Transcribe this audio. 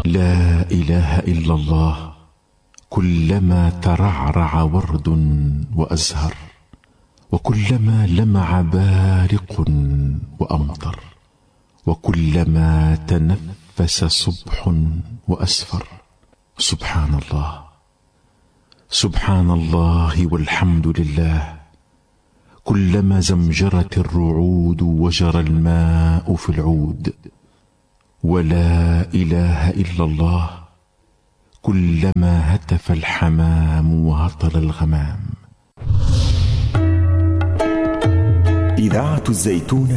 لا إله إلا الله كلما ترعرع ورد وأزهر، وكلما لمع بارق وأمطر، وكلما تنفس صبح وأسفر. سبحان الله، سبحان الله والحمد لله، كلما زمجرت الرعود وجرى الماء في العود. ولا إله إلا الله كلما هتف الحمام وهطل الغمام. إذاعة الزيتون